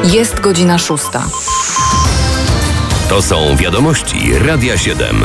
Jest godzina 6. To są wiadomości Radia 7.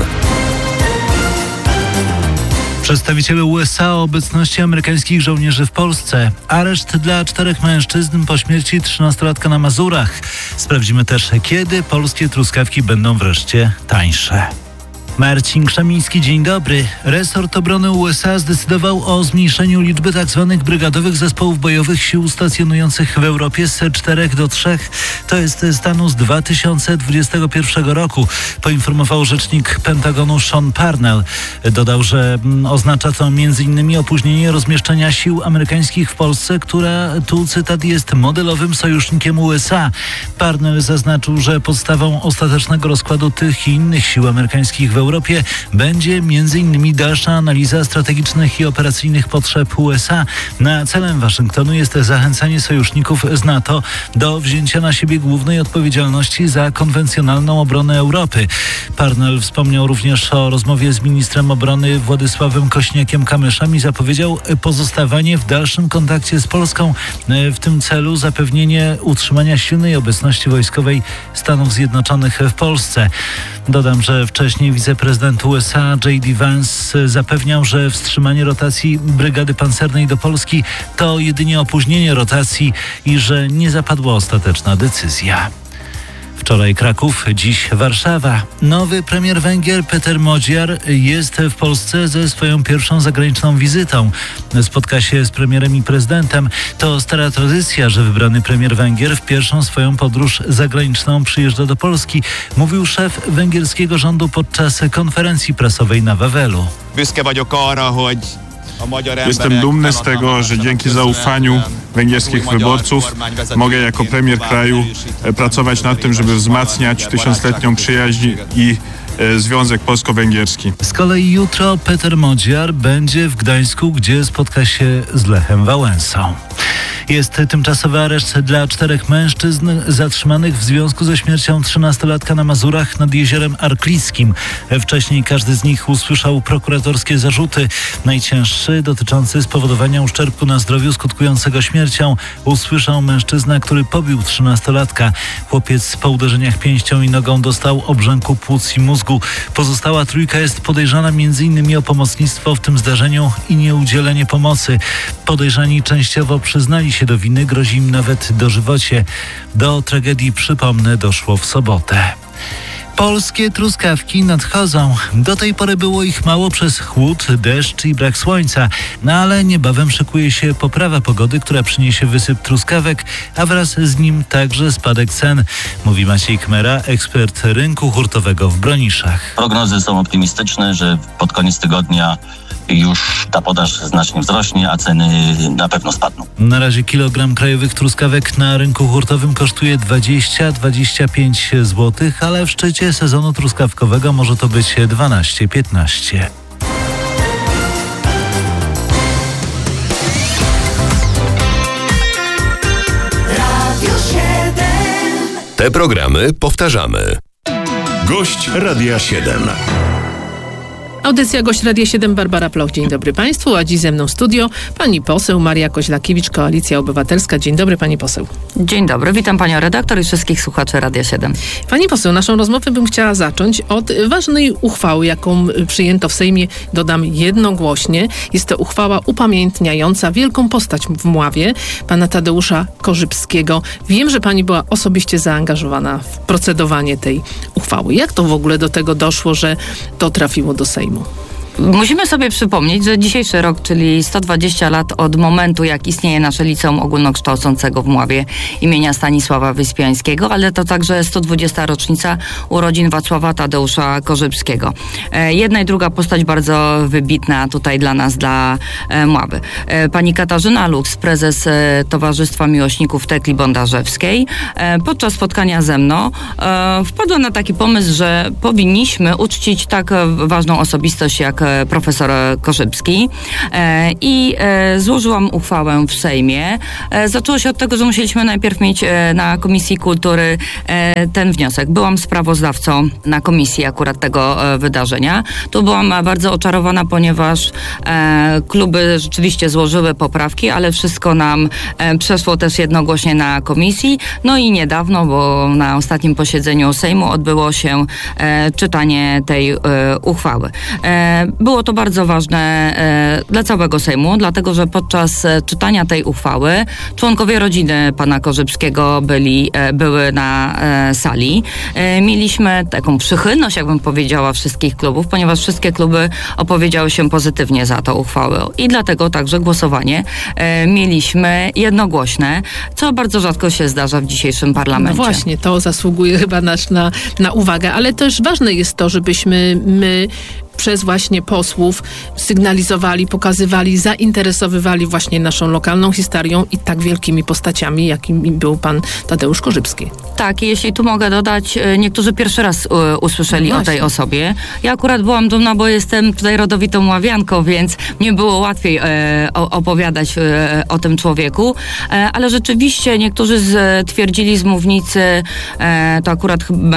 Przedstawiciele USA o obecności amerykańskich żołnierzy w Polsce. Areszt dla 4 mężczyzn po śmierci 13-latka na Mazurach. Sprawdzimy też, kiedy polskie truskawki będą wreszcie tańsze. Marcin Krzemiński, dzień dobry. Resort Obrony USA zdecydował o zmniejszeniu liczby tzw. brygadowych zespołów bojowych sił stacjonujących w Europie z 4 do 3. To jest stanu z 2021 roku, poinformował rzecznik Pentagonu Sean Parnell. Dodał, że oznacza to m.in. opóźnienie rozmieszczenia sił amerykańskich w Polsce, która, tu cytat, jest modelowym sojusznikiem USA. Parnell zaznaczył, że podstawą ostatecznego rozkładu tych i innych sił amerykańskich w Europie będzie m.in. dalsza analiza strategicznych i operacyjnych potrzeb USA. Celem Waszyngtonu jest zachęcanie sojuszników z NATO do wzięcia na siebie głównej odpowiedzialności za konwencjonalną obronę Europy. Parnell wspomniał również o rozmowie z ministrem obrony Władysławem Kośniakiem-Kamyszem i zapowiedział pozostawanie w dalszym kontakcie z Polską. W tym celu zapewnienie utrzymania silnej obecności wojskowej Stanów Zjednoczonych w Polsce. Dodam, że wcześniej wiceprezydent USA J.D. Vance zapewniał, że wstrzymanie rotacji brygady pancernej do Polski to jedynie opóźnienie rotacji i że nie zapadła ostateczna decyzja. Wczoraj Kraków, dziś Warszawa. Nowy premier Węgier Péter Magyar jest w Polsce ze swoją pierwszą zagraniczną wizytą. Spotka się z premierem i prezydentem. To stara tradycja, że wybrany premier Węgier w pierwszą swoją podróż zagraniczną przyjeżdża do Polski, mówił szef węgierskiego rządu podczas konferencji prasowej na Wawelu. Jestem dumny z tego, że dzięki zaufaniu węgierskich wyborców mogę jako premier kraju pracować nad tym, żeby wzmacniać tysiącletnią przyjaźń i związek polsko-węgierski. Z kolei jutro Péter Magyar będzie w Gdańsku, gdzie spotka się z Lechem Wałęsą. Jest tymczasowy areszt dla 4 mężczyzn zatrzymanych w związku ze śmiercią 13-latka na Mazurach nad Jeziorem Arklickim. Wcześniej każdy z nich usłyszał prokuratorskie zarzuty. Najcięższy, dotyczący spowodowania uszczerbku na zdrowiu skutkującego śmiercią, usłyszał mężczyzna, który pobił 13-latka. Chłopiec po uderzeniach pięścią i nogą dostał obrzęku płuc i mózgu. Pozostała trójka jest podejrzana m.in. o pomocnictwo w tym zdarzeniu i nieudzielenie pomocy. Podejrzani częściowo przyznali się do winy, grozi im nawet dożywocie. Do tragedii, przypomnę, doszło w sobotę. Polskie truskawki nadchodzą. Do tej pory było ich mało przez chłód, deszcz i brak słońca. Ale niebawem szykuje się poprawa pogody, która przyniesie wysyp truskawek, a wraz z nim także spadek cen, mówi Maciej Kmera, ekspert rynku hurtowego w Broniszach. Prognozy są optymistyczne, że pod koniec tygodnia już ta podaż znacznie wzrośnie, a ceny na pewno spadną. Na razie kilogram krajowych truskawek na rynku hurtowym kosztuje 20-25 zł, ale w szczycie sezonu truskawkowego może to być 12-15. Te programy powtarzamy. Gość Radia 7. Audycja Gość Radia 7, Barbara Ploch. Dzień dobry Państwu, a dziś ze mną w studio pani poseł Maria Koźlakiewicz, Koalicja Obywatelska. Dzień dobry pani poseł. Dzień dobry, witam panią redaktor i wszystkich słuchaczy Radia 7. Pani poseł, naszą rozmowę bym chciała zacząć od ważnej uchwały, jaką przyjęto w Sejmie, dodam jednogłośnie. Jest to uchwała upamiętniająca wielką postać w Mławie, pana Tadeusza Korzybskiego. Wiem, że pani była osobiście zaangażowana w procedowanie tej uchwały. Jak to w ogóle do tego doszło, że to trafiło do Sejmu? Musimy sobie przypomnieć, że dzisiejszy rok, czyli 120 lat od momentu, jak istnieje nasze Liceum Ogólnokształcącego w Mławie imienia Stanisława Wyspiańskiego, ale to także 120 rocznica urodzin Wacława Tadeusza Korzybskiego. Jedna i druga postać bardzo wybitna tutaj dla nas, dla Mławy. Pani Katarzyna Lux, prezes Towarzystwa Miłośników Tekli Bondarzewskiej, podczas spotkania ze mną wpadła na taki pomysł, że powinniśmy uczcić tak ważną osobistość jak profesor Korzybski i złożyłam uchwałę w Sejmie. Zaczęło się od tego, że musieliśmy najpierw mieć na Komisji Kultury ten wniosek. Byłam sprawozdawcą na komisji akurat tego wydarzenia. Tu byłam bardzo oczarowana, ponieważ kluby rzeczywiście złożyły poprawki, ale wszystko nam przeszło też jednogłośnie na komisji. No i niedawno, bo na ostatnim posiedzeniu Sejmu odbyło się czytanie tej uchwały. Było to bardzo ważne dla całego Sejmu, dlatego że podczas czytania tej uchwały członkowie rodziny pana Korzybskiego były na sali. Mieliśmy taką przychylność, jakbym powiedziała, wszystkich klubów, ponieważ wszystkie kluby opowiedziały się pozytywnie za tą uchwałę i dlatego także głosowanie mieliśmy jednogłośne, co bardzo rzadko się zdarza w dzisiejszym parlamencie. No właśnie, to zasługuje chyba na uwagę, ale też ważne jest to, żebyśmy my przez właśnie posłów sygnalizowali, pokazywali, zainteresowywali właśnie naszą lokalną historią i tak wielkimi postaciami, jakim był pan Tadeusz Korzybski. Tak, i jeśli tu mogę dodać, niektórzy pierwszy raz usłyszeli o tej osobie. Ja akurat byłam dumna, bo jestem tutaj rodowitą ławianką, więc mnie było łatwiej opowiadać o tym człowieku, ale rzeczywiście niektórzy twierdzili z mównicy, to akurat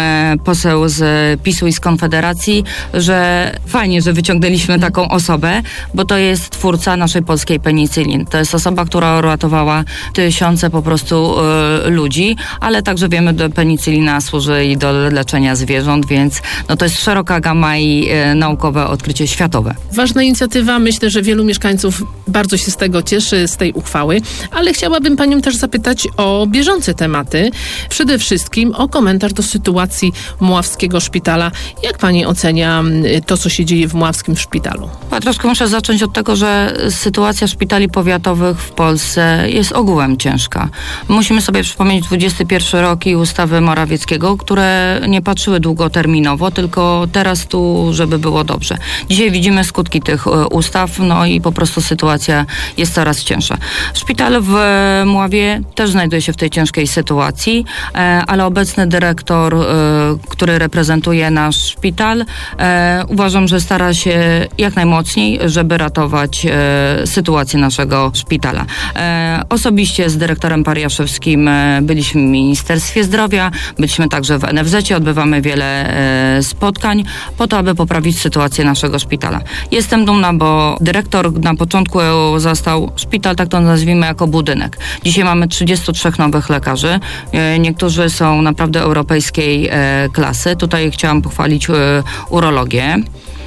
poseł z PiS-u i z Konfederacji, że fajnie, że wyciągnęliśmy taką osobę, bo to jest twórca naszej polskiej penicylin. To jest osoba, która uratowała tysiące po prostu ludzi, ale także wiemy, że penicylina służy i do leczenia zwierząt, więc no to jest szeroka gama i naukowe odkrycie światowe. Ważna inicjatywa. Myślę, że wielu mieszkańców bardzo się z tego cieszy, z tej uchwały, ale chciałabym panią też zapytać o bieżące tematy. Przede wszystkim o komentarz do sytuacji Mławskiego Szpitala. Jak pani ocenia to, co się dzieje w Mławskim szpitalu? Ja troszkę muszę zacząć od tego, że sytuacja szpitali powiatowych w Polsce jest ogółem ciężka. Musimy sobie przypomnieć 21 rok i ustawy Morawieckiego, które nie patrzyły długoterminowo, tylko teraz tu, żeby było dobrze. Dzisiaj widzimy skutki tych ustaw, no i po prostu sytuacja jest coraz cięższa. Szpital w Mławie też znajduje się w tej ciężkiej sytuacji, ale obecny dyrektor, który reprezentuje nasz szpital, uważam, że stara się jak najmocniej, żeby ratować sytuację naszego szpitala. Osobiście z dyrektorem Pariaszewskim byliśmy w Ministerstwie Zdrowia, byliśmy także w NFZ-cie, odbywamy wiele spotkań po to, aby poprawić sytuację naszego szpitala. Jestem dumna, bo dyrektor na początku zastał szpital, tak to nazwijmy, jako budynek. Dzisiaj mamy 33 nowych lekarzy. Niektórzy są naprawdę europejskiej klasy. Tutaj chciałam pochwalić urologię,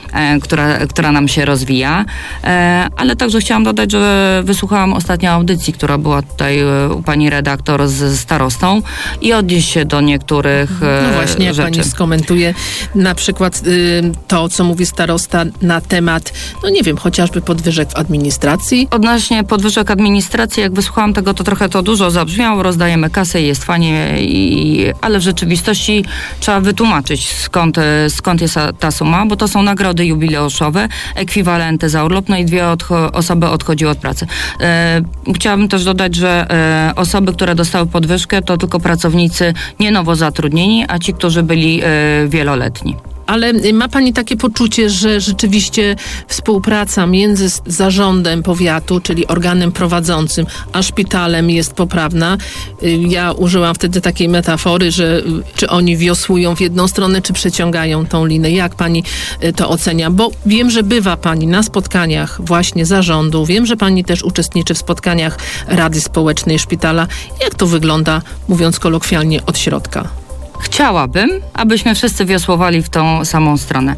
która nam się rozwija, ale także chciałam dodać, że wysłuchałam ostatnio audycji, która była tutaj u pani redaktor z starostą i odnieść się do niektórych No właśnie, jak rzeczy. pani skomentuje na przykład to, co mówi starosta na temat, no nie wiem, chociażby podwyżek w administracji? Odnośnie podwyżek administracji, jak wysłuchałam tego, to trochę to dużo zabrzmiało, rozdajemy kasę i jest fajnie, ale w rzeczywistości trzeba wytłumaczyć, skąd jest ta suma, bo to są nagrody jubileuszowe, ekwiwalenty za urlop, no i 2 osoby odchodziły od pracy. Chciałabym też dodać, że osoby, które dostały podwyżkę, to tylko pracownicy nie nowo zatrudnieni, a ci, którzy byli wieloletni. Ale ma pani takie poczucie, że rzeczywiście współpraca między zarządem powiatu, czyli organem prowadzącym, a szpitalem jest poprawna? Ja użyłam wtedy takiej metafory, że czy oni wiosłują w jedną stronę, czy przeciągają tą linę. Jak pani to ocenia? Bo wiem, że bywa pani na spotkaniach właśnie zarządu. Wiem, że pani też uczestniczy w spotkaniach Rady Społecznej Szpitala. Jak to wygląda, mówiąc kolokwialnie, od środka? Chciałabym, abyśmy wszyscy wiosłowali w tą samą stronę.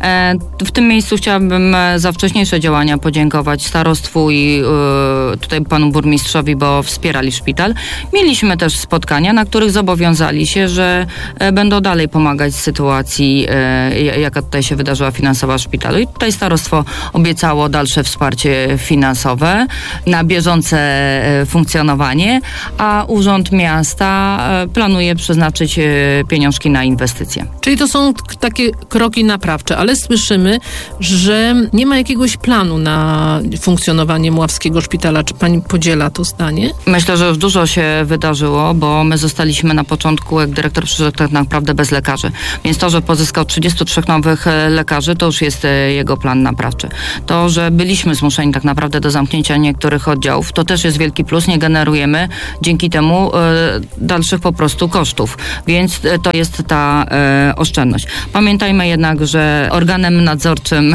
W tym miejscu chciałabym za wcześniejsze działania podziękować starostwu i tutaj panu burmistrzowi, bo wspierali szpital. Mieliśmy też spotkania, na których zobowiązali się, że będą dalej pomagać w sytuacji, jaka tutaj się wydarzyła finansowa szpitalu. I tutaj starostwo obiecało dalsze wsparcie finansowe na bieżące funkcjonowanie, a Urząd Miasta planuje przeznaczyć pieniążki na inwestycje. Czyli to są takie kroki naprawcze, ale słyszymy, że nie ma jakiegoś planu na funkcjonowanie Mławskiego Szpitala. Czy pani podziela to zdanie? Myślę, że już dużo się wydarzyło, bo my zostaliśmy na początku, jak dyrektor przyszedł, tak naprawdę bez lekarzy. Więc to, że pozyskał 33 nowych lekarzy, to już jest jego plan naprawczy. To, że byliśmy zmuszeni tak naprawdę do zamknięcia niektórych oddziałów, to też jest wielki plus. Nie generujemy dzięki temu dalszych po prostu kosztów. Więc to jest ta oszczędność. Pamiętajmy jednak, że organem nadzorczym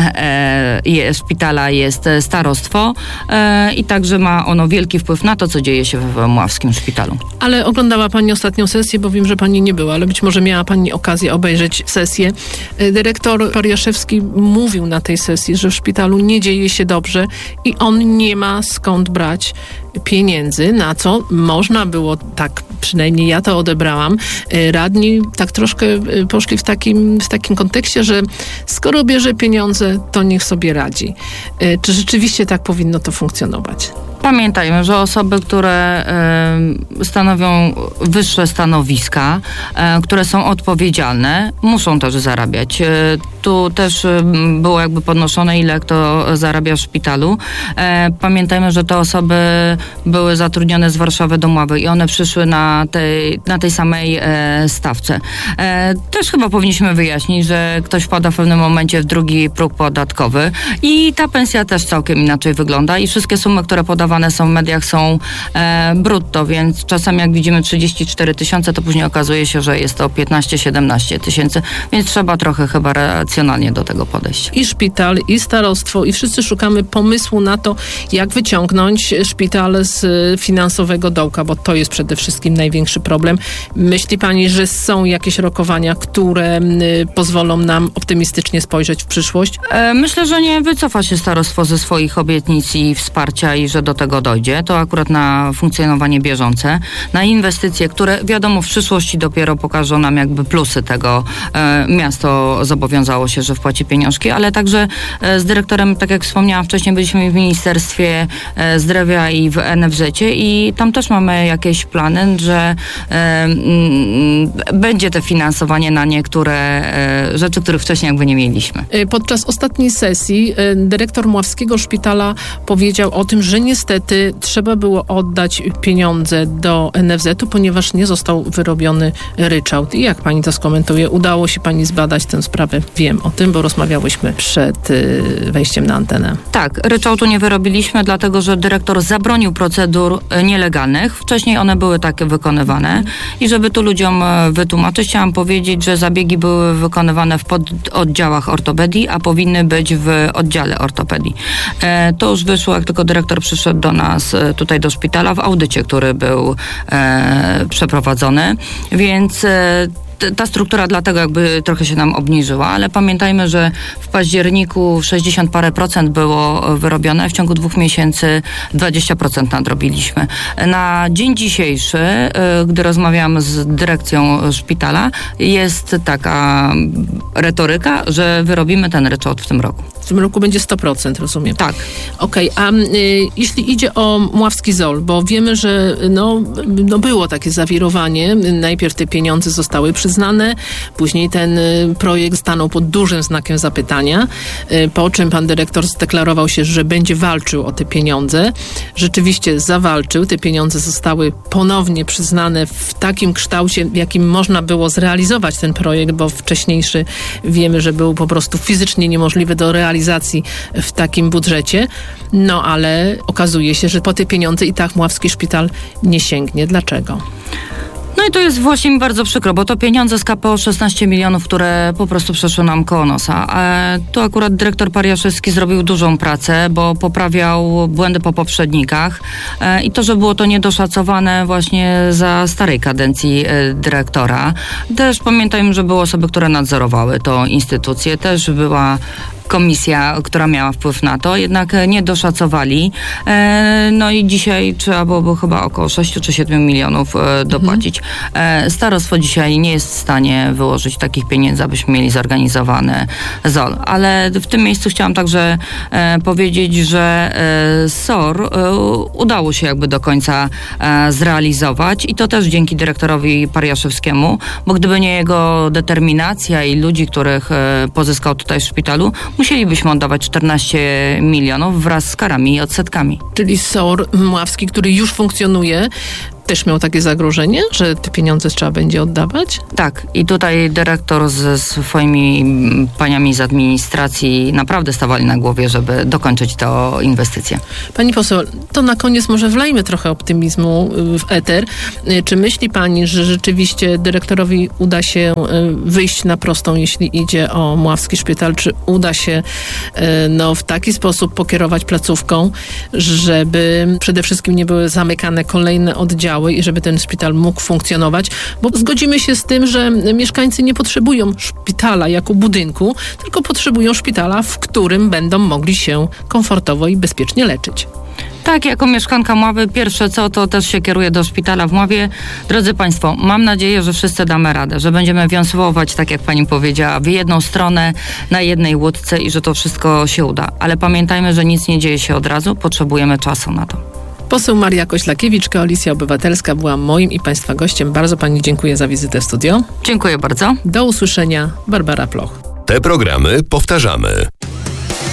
szpitala jest starostwo i także ma ono wielki wpływ na to, co dzieje się w Mławskim Szpitalu. Ale oglądała pani ostatnią sesję, bo wiem, że pani nie była, ale być może miała pani okazję obejrzeć sesję. Dyrektor Pariaszewski mówił na tej sesji, że w szpitalu nie dzieje się dobrze i on nie ma skąd brać pieniędzy, na co można było, tak przynajmniej ja to odebrałam, radni tak troszkę poszli w takim kontekście, że skoro bierze pieniądze, to niech sobie radzi. Czy rzeczywiście tak powinno to funkcjonować? Pamiętajmy, że osoby, które stanowią wyższe stanowiska, które są odpowiedzialne, muszą też zarabiać. Tu też było jakby podnoszone, ile kto zarabia w szpitalu. Pamiętajmy, że te osoby były zatrudnione z Warszawy do Mławy i one przyszły na tej samej stawce. Też chyba powinniśmy wyjaśnić, że ktoś wpada w pewnym momencie w drugi próg podatkowy i ta pensja też całkiem inaczej wygląda i wszystkie sumy, które podawane są w mediach, są brutto, więc czasem jak widzimy 34 000, to później okazuje się, że jest to 15-17 tysięcy, więc trzeba trochę chyba racjonalnie do tego podejść. I szpital, i starostwo, i wszyscy szukamy pomysłu na to, jak wyciągnąć szpital z finansowego dołka, bo to jest przede wszystkim największy problem. Myśli pani, że są jakieś rokowania, które pozwolą nam optymistycznie spojrzeć w przyszłość? Myślę, że nie wycofa się starostwo ze swoich obietnic i wsparcia i że do tego dojdzie. To akurat na funkcjonowanie bieżące, na inwestycje, które wiadomo w przyszłości dopiero pokażą nam jakby plusy tego. Miasto zobowiązało się, że wpłaci pieniążki, ale także z dyrektorem, tak jak wspomniałam wcześniej, byliśmy w Ministerstwie Zdrowia i w NFZ-cie i tam też mamy jakieś plany, że będzie to finansowanie na niektóre rzeczy, których wcześniej jakby nie mieliśmy. Podczas ostatniej sesji dyrektor Mławskiego Szpitala powiedział o tym, że niestety trzeba było oddać pieniądze do NFZ-u, ponieważ nie został wyrobiony ryczałt. I jak pani to skomentuje? Udało się pani zbadać tę sprawę? Wiem o tym, bo rozmawiałyśmy przed wejściem na antenę. Tak, ryczałtu nie wyrobiliśmy, dlatego że dyrektor zabronił procedur nielegalnych. Wcześniej one były takie wykonywane i żeby tu ludziom wytłumaczyć, chciałam powiedzieć, że zabiegi były wykonywane w pododdziałach ortopedii, a powinny być w oddziale ortopedii. To już wyszło, jak tylko dyrektor przyszedł do nas tutaj do szpitala w audycie, który był przeprowadzony, więc ta struktura dlatego jakby trochę się nam obniżyła, ale pamiętajmy, że w październiku 60 parę procent było wyrobione, w ciągu 2 miesięcy 20% nadrobiliśmy. Na dzień dzisiejszy, gdy rozmawiam z dyrekcją szpitala, jest taka retoryka, że wyrobimy ten ryczałt w tym roku. W tym roku będzie 100%, rozumiem. Tak. Okej, a jeśli idzie o Mławski ZOL, bo wiemy, że było takie zawirowanie. Najpierw te pieniądze zostały przyznane, później ten projekt stanął pod dużym znakiem zapytania, po czym pan dyrektor zdeklarował się, że będzie walczył o te pieniądze. Rzeczywiście zawalczył, te pieniądze zostały ponownie przyznane w takim kształcie, w jakim można było zrealizować ten projekt, bo wcześniejszy wiemy, że był po prostu fizycznie niemożliwy do realizacji w takim budżecie. No ale okazuje się, że po te pieniądze i tak Mławski Szpital nie sięgnie. Dlaczego? No i to jest właśnie mi bardzo przykro, bo to pieniądze z KPO 16 milionów, które po prostu przeszły nam koło nosa. Tu akurat dyrektor Pariaszewski zrobił dużą pracę, bo poprawiał błędy po poprzednikach i to, że było to niedoszacowane właśnie za starej kadencji dyrektora. Też pamiętajmy, że były osoby, które nadzorowały tą instytucję. Też była komisja, która miała wpływ na to, jednak nie doszacowali. No i dzisiaj trzeba byłoby chyba około 6 czy 7 milionów dopłacić. Starostwo dzisiaj nie jest w stanie wyłożyć takich pieniędzy, abyśmy mieli zorganizowany ZOL. Ale w tym miejscu chciałam także powiedzieć, że SOR udało się jakby do końca zrealizować i to też dzięki dyrektorowi Pariaszewskiemu, bo gdyby nie jego determinacja i ludzi, których pozyskał tutaj w szpitalu, musielibyśmy oddawać 14 milionów wraz z karami i odsetkami. Czyli SOR Mławski, który już funkcjonuje, też miał takie zagrożenie, że te pieniądze trzeba będzie oddawać? Tak. I tutaj dyrektor ze swoimi paniami z administracji naprawdę stawali na głowie, żeby dokończyć tę inwestycję. Pani poseł, to na koniec może wlejmy trochę optymizmu w eter. Czy myśli pani, że rzeczywiście dyrektorowi uda się wyjść na prostą, jeśli idzie o Mławski Szpital? Czy uda się w taki sposób pokierować placówką, żeby przede wszystkim nie były zamykane kolejne oddziały i żeby ten szpital mógł funkcjonować? Bo zgodzimy się z tym, że mieszkańcy nie potrzebują szpitala jako budynku, tylko potrzebują szpitala, w którym będą mogli się komfortowo i bezpiecznie leczyć. Tak, jako mieszkanka Mławy, pierwsze co, to też się kieruję do szpitala w Mławie. Drodzy Państwo, mam nadzieję, że wszyscy damy radę, że będziemy wiosłować, tak jak Pani powiedziała, w jedną stronę, na jednej łódce i że to wszystko się uda. Ale pamiętajmy, że nic nie dzieje się od razu, potrzebujemy czasu na to. Poseł Maria Koślakiewicz, Koalicja Obywatelska, była moim i Państwa gościem. Bardzo Pani dziękuję za wizytę w studio. Dziękuję bardzo. Do usłyszenia. Barbara Ploch. Te programy powtarzamy.